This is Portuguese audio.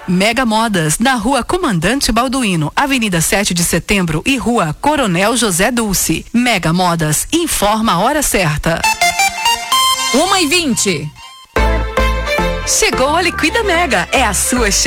Mega Modas, na Rua Comandante Balduino, Avenida 7 de Setembro e Rua Coronel José Dulce. Mega Modas, informa a hora certa. 1h20. Chegou a Liquida Mega, é a sua chance.